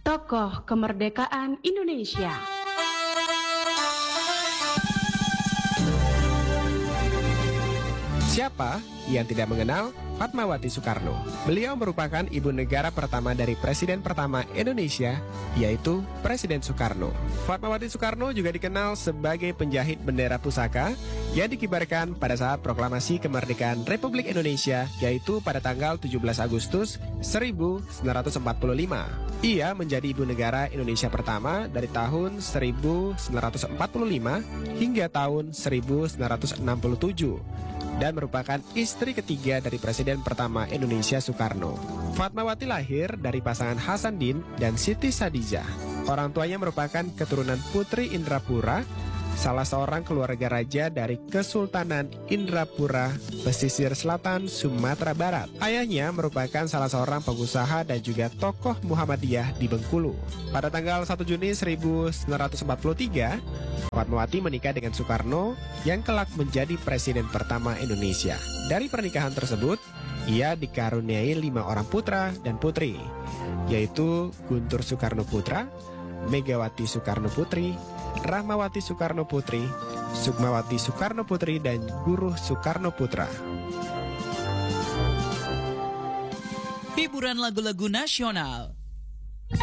Tokoh Kemerdekaan Indonesia. Siapa yang tidak mengenal Fatmawati Soekarno? Beliau merupakan ibu negara pertama dari Presiden pertama Indonesia, yaitu Presiden Soekarno. Fatmawati Soekarno juga dikenal sebagai penjahit bendera pusaka yang dikibarkan pada saat proklamasi kemerdekaan Republik Indonesia, yaitu pada tanggal 17 Agustus 1945. Ia menjadi ibu negara Indonesia pertama dari tahun 1945 hingga tahun 1967 dan merupakan istri ketiga dari Presiden pertama Indonesia Soekarno. Fatmawati lahir dari pasangan Hasanuddin dan Siti Sadijah. Orang tuanya merupakan keturunan Putri Indrapura, salah seorang keluarga raja dari Kesultanan Indrapura, pesisir selatan Sumatera Barat. Ayahnya merupakan salah seorang pengusaha dan juga tokoh Muhammadiyah di Bengkulu. Pada tanggal 1 Juni 1943, Fatmawati menikah dengan Soekarno yang kelak menjadi presiden pertama Indonesia. Dari pernikahan tersebut, ia dikaruniai 5 orang putra dan putri, yaitu Guntur Soekarno Putra, Megawati Soekarno Putri, Rahmawati Soekarno Putri, Sukmawati Soekarno Putri, dan Guruh Soekarno Putra. Hiburan lagu-lagu nasional